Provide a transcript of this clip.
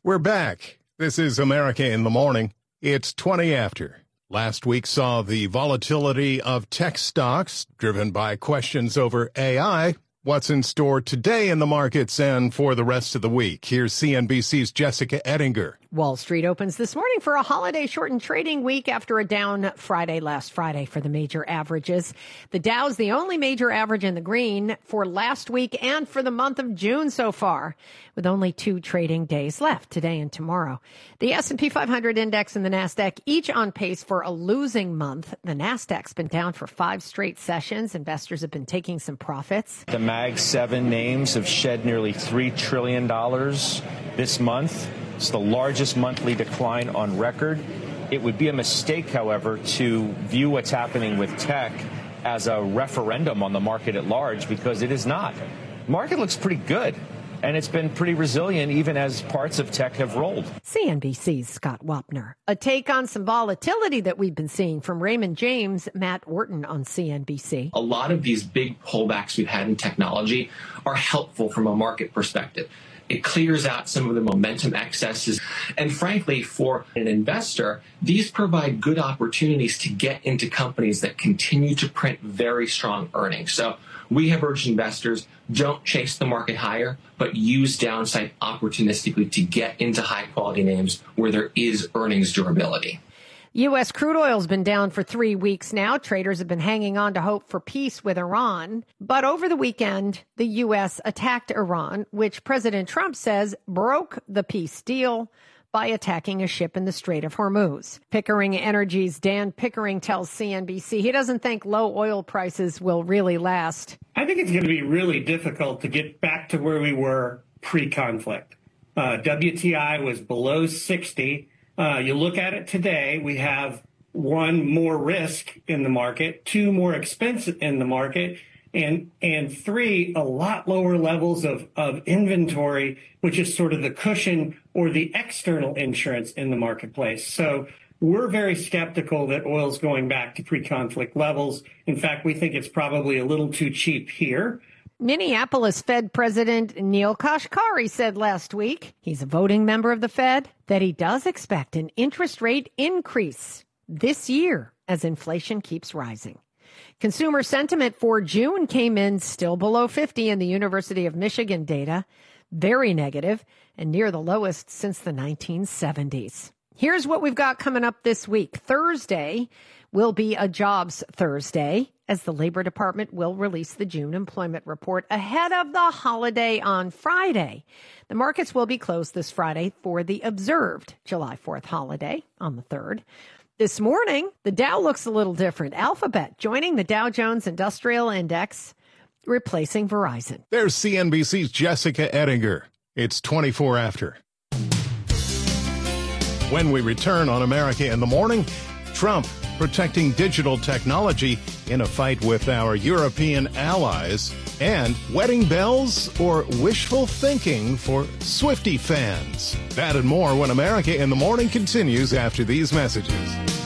We're back. This is America in the Morning. It's 20 after. Last week saw the volatility of tech stocks driven by questions over AI. What's in store today in the markets and for the rest of the week? Here's CNBC's Jessica Ettinger. Wall Street opens this morning for a holiday-shortened trading week after a down Friday last Friday for the major averages. The Dow's the only major average in the green for last week and for the month of June so far, with only 2 trading days left, today and tomorrow. The S&P 500 index and the NASDAQ each on pace for a losing month. The NASDAQ's been down for 5 straight sessions. Investors have been taking some profits. The Mag 7 names have shed nearly $3 trillion this month. It's the largest monthly decline on record. It would be a mistake, however, to view what's happening with tech as a referendum on the market at large, because it is not. The market looks pretty good, and it's been pretty resilient even as parts of tech have rolled. CNBC's Scott Wapner. A take on some volatility that we've been seeing from Raymond James, Matt Orton on CNBC. A lot of these big pullbacks we've had in technology are helpful from a market perspective. It clears out some of the momentum excesses. And frankly, for an investor, these provide good opportunities to get into companies that continue to print very strong earnings. So we have urged investors, don't chase the market higher, but use downside opportunistically to get into high-quality names where there is earnings durability. U.S. crude oil's been down for 3 weeks now. Traders have been hanging on to hope for peace with Iran. But over the weekend, the U.S. attacked Iran, which President Trump says broke the peace deal by attacking a ship in the Strait of Hormuz. Pickering Energy's Dan Pickering tells CNBC he doesn't think low oil prices will really last. I think it's going to be really difficult to get back to where we were pre-conflict. WTI was below 60. You look at it today, we have 1, more risk in the market, 2, more expense in the market, and 3, a lot lower levels of inventory, which is sort of the cushion or the external insurance in the marketplace. So we're very skeptical that oil's going back to pre-conflict levels. In fact, we think it's probably a little too cheap here. Minneapolis Fed President Neel Kashkari said last week, he's a voting member of the Fed, that he does expect an interest rate increase this year as inflation keeps rising. Consumer sentiment for June came in still below 50 in the University of Michigan data, very negative and near the lowest since the 1970s. Here's what we've got coming up this week. Thursday will be a jobs Thursday, as the Labor Department will release the June employment report ahead of the holiday on Friday. The markets will be closed this Friday for the observed July 4th holiday on the 3rd. This morning, the Dow looks a little different. Alphabet joining the Dow Jones Industrial Index, replacing Verizon. There's CNBC's Jessica Ettinger. It's 24 after. When we return on America in the Morning, Trump protecting digital technology in a fight with our European allies, and wedding bells or wishful thinking for Swiftie fans. That and more when America in the Morning continues after these messages.